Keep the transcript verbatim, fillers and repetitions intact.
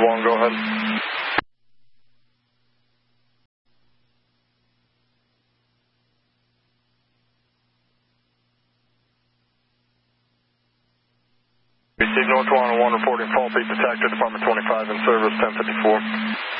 one, go ahead. Receive North one oh one reporting faulty detector, Department twenty-five in service, ten fifty-four.